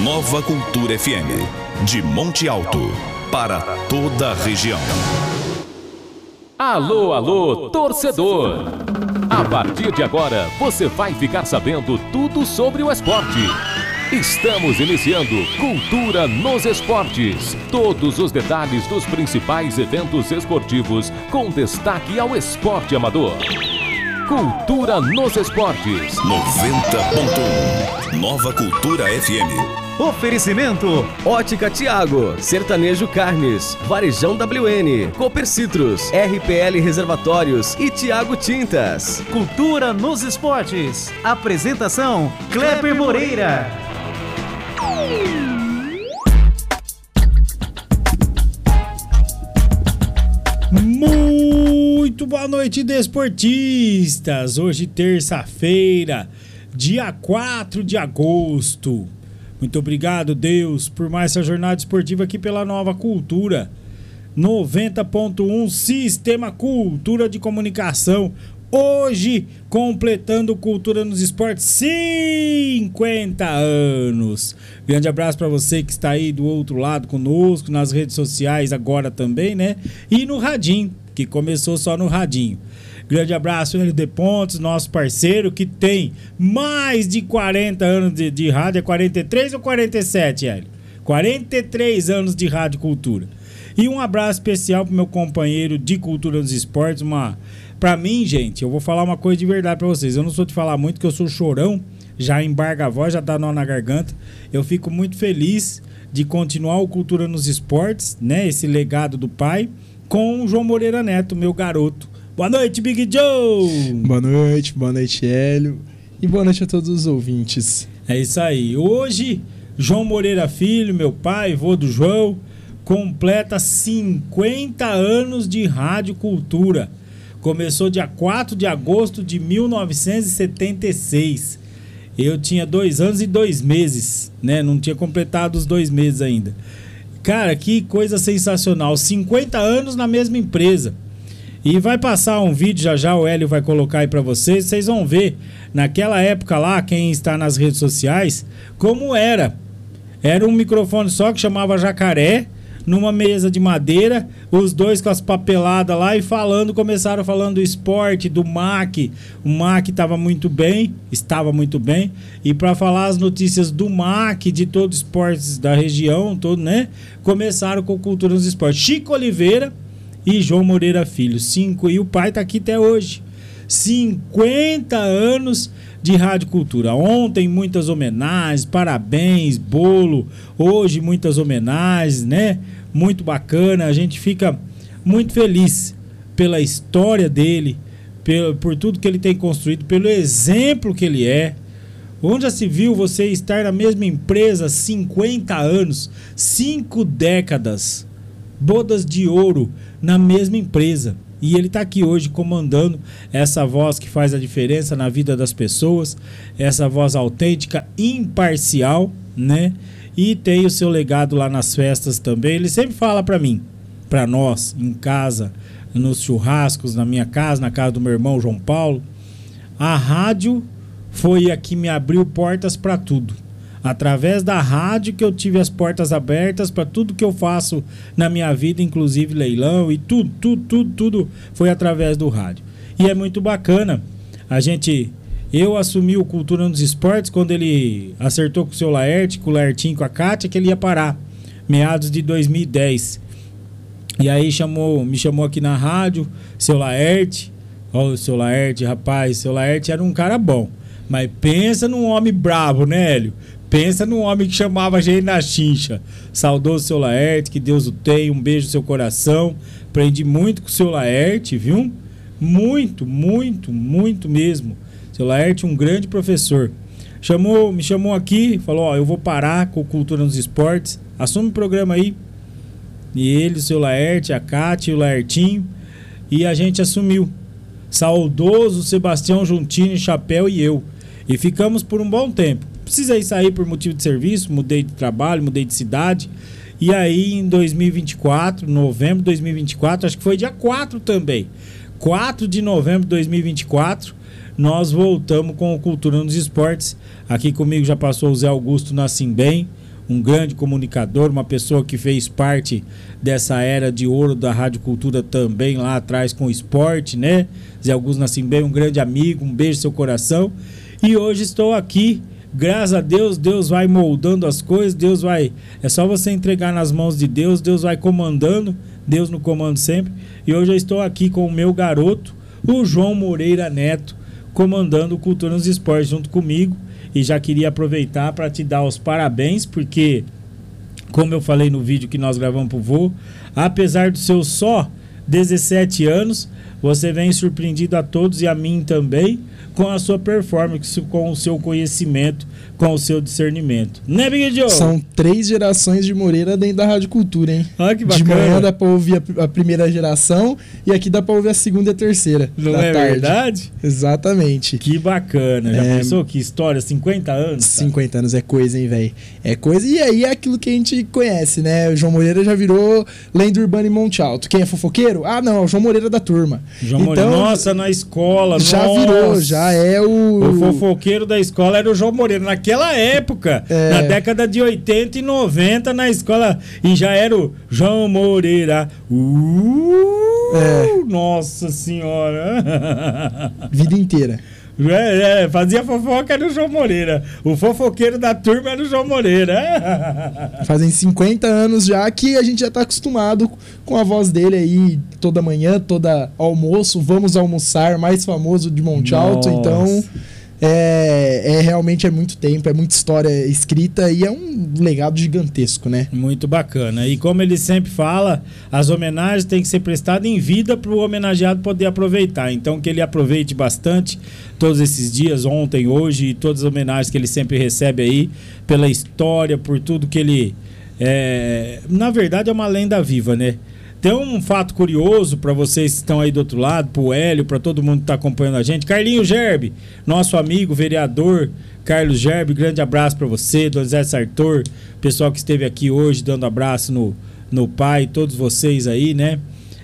Nova Cultura FM, de Monte Alto, para toda a região. Alô, alô, torcedor! A partir de agora, você vai ficar sabendo tudo sobre o esporte. Estamos iniciando Cultura nos Esportes. Todos os detalhes dos principais eventos esportivos, com destaque ao esporte amador. Cultura nos Esportes. 90.1 Nova Cultura FM. Oferecimento: Ótica Tiago, Sertanejo Carnes, Varejão WN, Cooper Citrus, RPL Reservatórios e Tiago Tintas. Cultura nos Esportes. Apresentação: Kleber Moreira. Muito boa noite, desportistas. Hoje, terça-feira, dia 4 de agosto. Muito obrigado, Deus, por mais essa jornada esportiva aqui pela Nova Cultura 90.1 Sistema Cultura de Comunicação. Hoje, completando Cultura nos Esportes, 50 anos. Grande abraço para você que está aí do outro lado conosco, nas redes sociais agora também, né? E no radinho, que começou só no radinho. Grande abraço, LD Pontes, nosso parceiro, que tem mais de 40 anos de rádio. É 43 ou 47, Hélio? 43 anos de Rádio Cultura. E um abraço especial pro meu companheiro de Cultura dos Esportes. Pra mim, gente, eu vou falar uma coisa de verdade pra vocês. Eu não sou de falar muito, que eu sou chorão, já embarga a voz, já dá nó na garganta. Eu fico muito feliz de continuar o Cultura nos Esportes, né? Esse legado do pai, com o João Moreira Neto, meu garoto. Boa noite, Big Joe! Boa noite, Hélio. E boa noite a todos os ouvintes. É isso aí. Hoje, João Moreira Filho, meu pai, vô do João, completa 50 anos de Rádio Cultura. Começou dia 4 de agosto de 1976. Eu tinha 2 anos e 2 meses, né? Não tinha completado os 2 meses ainda. Cara, que coisa sensacional. 50 anos na mesma empresa. E vai passar um vídeo, já o Hélio vai colocar aí pra vocês. Vocês vão ver, naquela época lá, quem está nas redes sociais, como era. Era um microfone só que chamava Jacaré, numa mesa de madeira, os dois com as papeladas lá e começaram falando do esporte, do MAC. O MAC estava muito bem, e para falar as notícias do MAC, de todos os esportes da região, todo, né? Começaram com Cultura nos Esportes. Chico Oliveira e João Moreira Filho, 5, e o pai tá aqui até hoje. 50 anos de Rádio Cultura. Ontem muitas homenagens, parabéns, bolo. Hoje muitas homenagens, né? Muito bacana, a gente fica muito feliz pela história dele, por tudo que ele tem construído, pelo exemplo que ele é. Onde já se viu você estar na mesma empresa 50 anos, 5 décadas, bodas de ouro na mesma empresa. E ele está aqui hoje comandando essa voz que faz a diferença na vida das pessoas, essa voz autêntica, imparcial, né? E tem o seu legado lá nas festas também. Ele sempre fala para mim, para nós, em casa, nos churrascos, na minha casa, na casa do meu irmão João Paulo, a rádio foi a que me abriu portas para tudo. Através da rádio que eu tive as portas abertas para tudo que eu faço na minha vida, inclusive leilão e tudo foi através do rádio. E é muito bacana. Eu assumi o Cultura nos Esportes quando ele acertou com o seu Laerte, com o Laertinho, com a Kátia, que ele ia parar, meados de 2010. E aí me chamou aqui na rádio, seu Laerte. Olha o seu Laerte, rapaz, seu Laerte era um cara bom. Mas pensa num homem brabo, né, Hélio? Pensa num homem que chamava a gente na chincha. Saudoso seu Laerte, que Deus o tenha, um beijo no seu coração. Aprendi muito com o seu Laerte, viu? Muito mesmo. Seu Laerte, um grande professor. Me chamou aqui, falou, eu vou parar com Cultura nos Esportes, assume o programa aí. E ele, o seu Laerte, a Cátia e o Laertinho, e a gente assumiu. Saudoso Sebastião Juntini, Chapéu e eu. E ficamos por um bom tempo. Precisei sair por motivo de serviço, mudei de trabalho, mudei de cidade. E aí em 2024, novembro de 2024, acho que foi dia 4 também. 4 de novembro de 2024, nós voltamos com o Cultura nos Esportes. Aqui comigo já passou o Zé Augusto Nascimbem, um grande comunicador, uma pessoa que fez parte dessa era de ouro da Rádio Cultura também lá atrás com o esporte, né? Zé Augusto Nascimento, um grande amigo, um beijo no seu coração. E hoje estou aqui, graças a Deus, Deus vai moldando as coisas, Deus vai... É só você entregar nas mãos de Deus, Deus vai comandando, Deus no comando sempre. E hoje eu estou aqui com o meu garoto, o João Moreira Neto, comandando o Cultura nos Esportes junto comigo. E já queria aproveitar para te dar os parabéns, porque, como eu falei no vídeo que nós gravamos pro vô, apesar dos seus só 17 anos, você vem surpreendido a todos e a mim também, com a sua performance, com o seu conhecimento, com o seu discernimento. Né, Big Joe? São 3 gerações de Moreira dentro da Rádio Cultura, hein? Olha que bacana. De manhã dá pra ouvir a primeira geração e aqui dá pra ouvir a segunda e a terceira. Não da é tarde. Verdade? Exatamente. Que bacana. Já pensou que história? 50 anos? 50 anos é coisa, hein, velho? É coisa. E aí é aquilo que a gente conhece, né? O João Moreira já virou lenda urbana em Monte Alto. Quem é fofoqueiro? Ah, não, é o João Moreira da turma. João Moreira, nossa, na escola, já virou, já é o fofoqueiro da escola era o João Moreira. Naquela época, na década de 80 e 90, na escola, e já era o João Moreira. Nossa senhora. Vida inteira. Fazia fofoca era o João Moreira. O fofoqueiro da turma era o João Moreira. Fazem 50 anos já que a gente já tá acostumado com a voz dele aí toda manhã, toda almoço. Vamos almoçar, mais famoso de Monte Alto. Então realmente é muito tempo, é muita história escrita e é um legado gigantesco, né? Muito bacana. E como ele sempre fala, as homenagens têm que ser prestadas em vida para o homenageado poder aproveitar. Então que ele aproveite bastante todos esses dias, ontem, hoje, e todas as homenagens que ele sempre recebe aí, pela história, por tudo que ele... na verdade é uma lenda viva, né? Tem um fato curioso para vocês que estão aí do outro lado, pro Hélio, para todo mundo que está acompanhando a gente. Carlinhos Gerbi, nosso amigo, vereador Carlos Gerbi, grande abraço para você, Dona Zé Sartor, pessoal que esteve aqui hoje dando abraço no pai, todos vocês aí, né?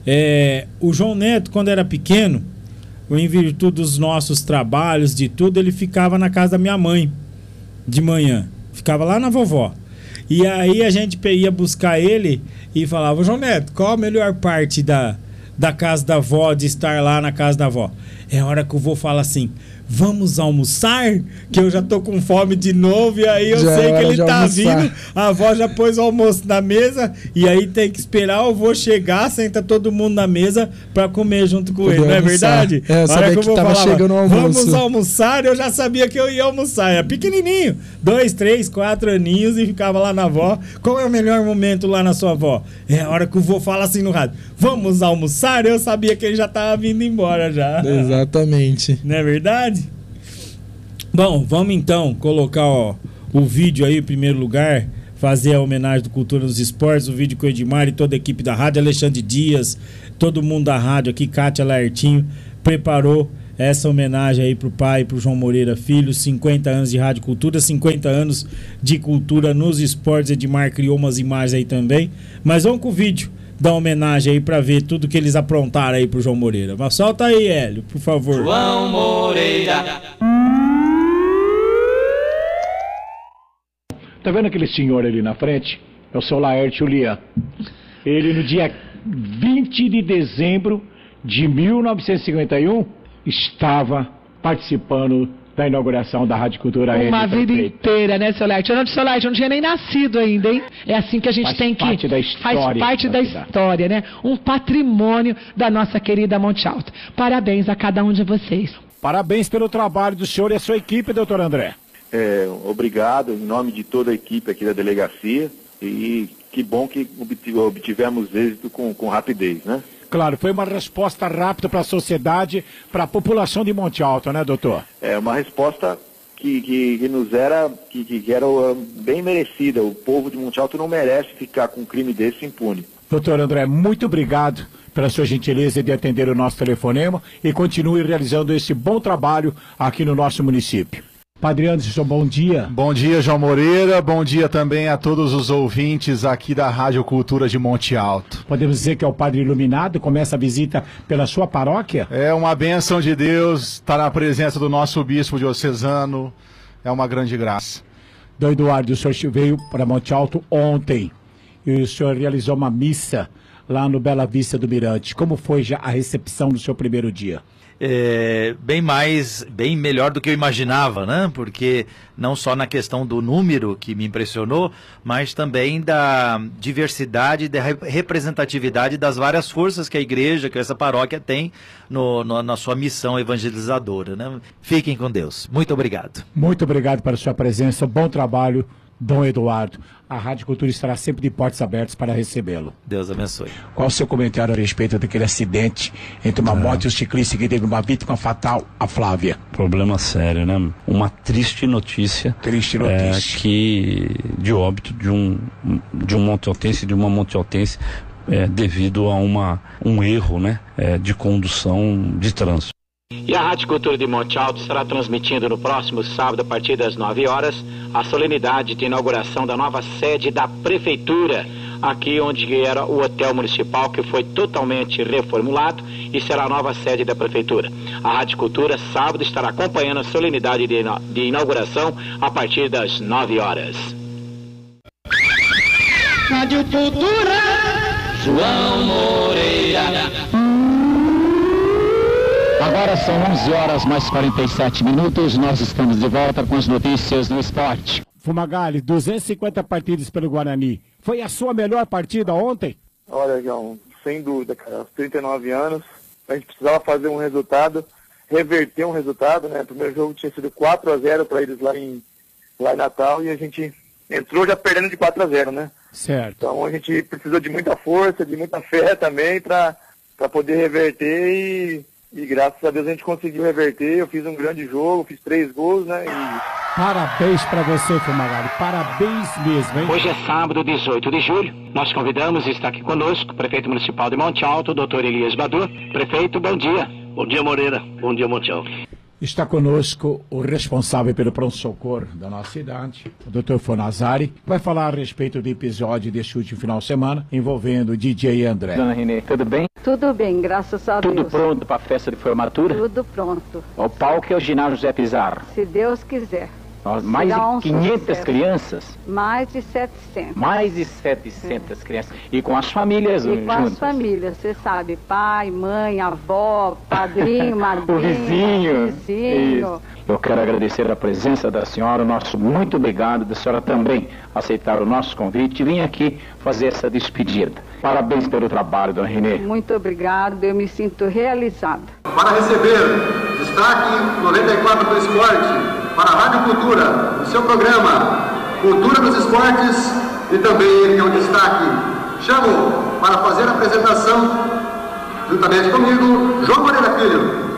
O João Neto, quando era pequeno, em virtude dos nossos trabalhos, de tudo, ele ficava na casa da minha mãe de manhã, ficava lá na vovó. E aí a gente ia buscar ele e falava: João Neto, qual a melhor parte da casa da avó, de estar lá na casa da avó? É a hora que o vô fala assim: vamos almoçar? Que eu já tô com fome de novo. E aí eu sei que ele tá vindo. A avó já pôs o almoço na mesa. E aí tem que esperar o vô chegar, senta todo mundo na mesa pra comer junto com ele, não é verdade? Eu sabia que tava chegando o almoço. Vamos almoçar, eu já sabia que eu ia almoçar. Era pequenininho, 2, 3, 4 aninhos, e ficava lá na avó. Qual é o melhor momento lá na sua avó? É a hora que o vô fala assim no rádio: vamos almoçar? Eu sabia que ele já tava vindo embora já. Exatamente. Não é verdade? Bom, vamos então colocar o vídeo aí em primeiro lugar, fazer a homenagem do Cultura nos Esportes, o vídeo com o Edmar e toda a equipe da rádio, Alexandre Dias, todo mundo da rádio aqui, Kátia Laertinho, preparou essa homenagem aí pro pai, pro João Moreira Filho, 50 anos de Rádio Cultura, 50 anos de cultura nos esportes. Edmar criou umas imagens aí também, mas vamos com o vídeo da homenagem aí pra ver tudo que eles aprontaram aí pro João Moreira. Mas solta aí, Hélio, por favor. João Moreira. Tá vendo aquele senhor ali na frente? É o seu Laércio Lian. Ele, no dia 20 de dezembro de 1951, estava participando da inauguração da Rádio Cultura. Uma vida inteira, né, seu Laércio? Seu Laércio, eu não tinha nem nascido ainda, hein? É assim que a gente tem que... Faz parte da história, né? Um patrimônio da nossa querida Monte Alto. Parabéns a cada um de vocês. Parabéns pelo trabalho do senhor e a sua equipe, doutor André. Obrigado em nome de toda a equipe aqui da delegacia, e que bom que obtivemos êxito com rapidez, né? Claro, foi uma resposta rápida para a sociedade, para a população de Monte Alto, né, doutor? É uma resposta que nos era bem merecida. O povo de Monte Alto não merece ficar com um crime desse impune. Doutor André, muito obrigado pela sua gentileza de atender o nosso telefonema e continue realizando esse bom trabalho aqui no nosso município. Padre Anderson, bom dia. Bom dia, João Moreira. Bom dia também a todos os ouvintes aqui da Rádio Cultura de Monte Alto. Podemos dizer que é o Padre Iluminado, começa a visita pela sua paróquia? É uma bênção de Deus estar na presença do nosso bispo diocesano, é uma grande graça. Dom Eduardo, o senhor veio para Monte Alto ontem e o senhor realizou uma missa lá no Bela Vista do Mirante. Como foi já a recepção do seu primeiro dia? Bem melhor do que eu imaginava, né? Porque não só na questão do número que me impressionou, mas também da diversidade, da representatividade das várias forças que a igreja, que essa paróquia tem na sua missão evangelizadora, né? Fiquem com Deus. Muito obrigado. Muito obrigado pela sua presença, bom trabalho, Dom Eduardo. A Rádio Cultura estará sempre de portas abertas para recebê-lo. Deus abençoe. Qual o seu comentário a respeito daquele acidente entre uma moto e um ciclista que teve uma vítima fatal, a Flávia? Problema sério, né? Uma triste notícia. Triste notícia. De óbito de um montealtense, de uma montealtense, devido a um erro, né? De condução de trânsito. E a Rádio Cultura de Monte Alto estará transmitindo no próximo sábado, a partir das 9 horas, a solenidade de inauguração da nova sede da Prefeitura, aqui onde era o Hotel Municipal, que foi totalmente reformulado e será a nova sede da Prefeitura. A Rádio Cultura, sábado, estará acompanhando a solenidade de inauguração a partir das 9 horas. Rádio Cultura, João Moreira. Agora são 11 horas mais 47 minutos, nós estamos de volta com as notícias do esporte. Fumagalli, 250 partidas pelo Guarani. Foi a sua melhor partida ontem? Olha, João, sem dúvida, cara. Aos 39 anos, a gente precisava fazer um resultado, reverter um resultado, né? O primeiro jogo tinha sido 4-0 para eles lá em Natal e a gente entrou já perdendo de 4-0, né? Certo. Então a gente precisou de muita força, de muita fé também para poder reverter e graças a Deus a gente conseguiu reverter. Eu fiz um grande jogo, fiz 3 gols, né? Parabéns para você, Fumagalli. Parabéns mesmo, hein? Hoje é sábado, 18 de julho. Nós convidamos e está aqui conosco o prefeito municipal de Monte Alto, doutor Elias Badur. Prefeito, bom dia. Bom dia, Moreira. Bom dia, Monte Alto. Está conosco o responsável pelo pronto-socorro da nossa cidade, o Dr. Fonazari, que vai falar a respeito do episódio deste último final de semana envolvendo o DJ André. Dona Renê, tudo bem? Tudo bem, graças a Deus. Tudo pronto para a festa de formatura? Tudo pronto. O palco é o ginásio José Pizarro. Se Deus quiser. Mais de 500 crianças? Mais de 700. Mais de 700 crianças. E com as famílias juntas? E com as famílias, você sabe, pai, mãe, avó, padrinho, madrinha, o vizinho. Isso. Eu quero agradecer a presença da senhora, nosso muito obrigado da senhora também aceitar o nosso convite e vir aqui fazer essa despedida. Parabéns pelo trabalho, dona Renê. Muito obrigado, eu me sinto realizada. Para receber destaque 94 do esporte, para a Rádio Cultura, o seu programa Cultura dos Esportes e também ele que é um destaque. Chamo para fazer a apresentação, juntamente comigo, João Moreira Filho.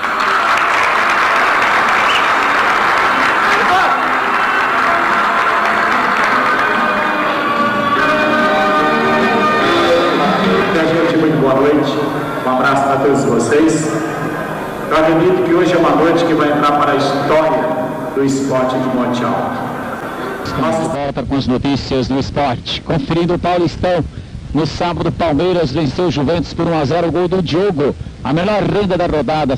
Gente, muito boa noite. Um abraço para todos vocês. Eu acredito que hoje é uma noite que vai entrar para a história do esporte de Monte Alto. Estamos de volta com as notícias do esporte. Conferindo o Paulistão. No sábado, Palmeiras venceu o Juventus por 1-0, o gol do Diogo. A melhor renda da rodada,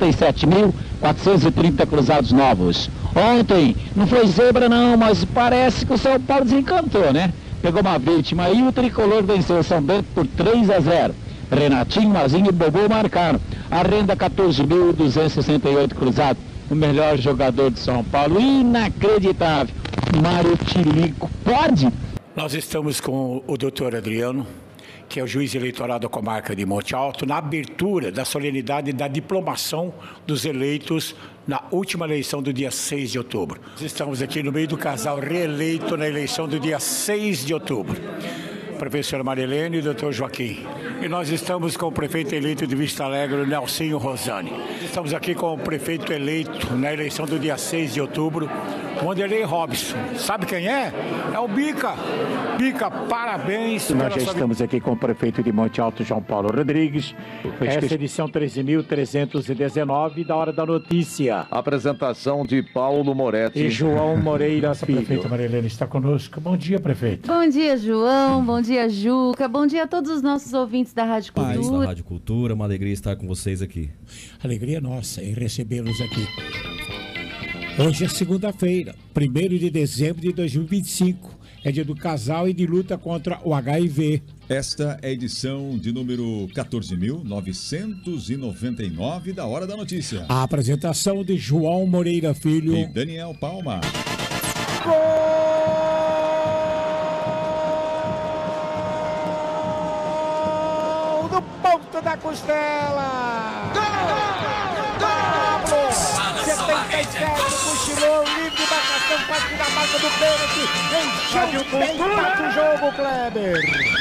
67.430 cruzados novos. Ontem, não foi zebra não, mas parece que o São Paulo desencantou, né? Pegou uma vítima e o Tricolor venceu o São Bento por 3-0. Renatinho, Mazinho e Bobô marcaram. A renda 14.268 cruzados. O melhor jogador de São Paulo, inacreditável, Mário Tilico. Pode? Nós estamos com o doutor Adriano, que é o juiz eleitoral da comarca de Monte Alto, na abertura da solenidade da diplomação dos eleitos na última eleição do dia 6 de outubro. Estamos aqui no meio do casal reeleito na eleição do dia 6 de outubro. Professor Marilene e doutor Joaquim. E nós estamos com o prefeito eleito de Vista Alegre, Nelsinho Rosani. Estamos aqui com o prefeito eleito na eleição do dia 6 de outubro, Wanderlei Robson. Sabe quem é? É o Bica. Bica, parabéns. Nós já estamos aqui com o prefeito de Monte Alto, João Paulo Rodrigues. Essa edição 13.319 da Hora da Notícia. Apresentação de Paulo Moretti. E João Moreira Filho. Prefeito Marilene está conosco. Bom dia, prefeito. Bom dia, João. Bom dia, Juca. Bom dia a todos os nossos ouvintes da Rádio Cultura. Da Rádio Cultura, uma alegria estar com vocês aqui. Alegria nossa em recebê-los aqui. Hoje é segunda-feira, 1º de dezembro de 2025. É dia do casal e de luta contra o HIV. Esta é a edição de número 14.999 da Hora da Notícia. A apresentação de João Moreira Filho e Daniel Palma. Gol do ponto da costela! Gol! 77, cochilou, livre de marcação, quase na marca do pênalti. Encheu bem, bate o jogo, Kleber.